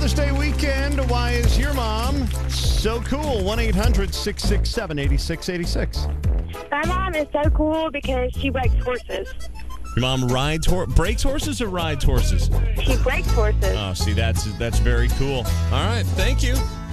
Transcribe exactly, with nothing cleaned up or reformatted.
Father's Day weekend. Why is your mom so cool? one eight hundred six six seven eight six eight six. My mom is so cool because she breaks horses. Your mom rides hor- breaks horses or rides horses? She breaks horses. Oh, see, that's that's very cool. All right, thank you.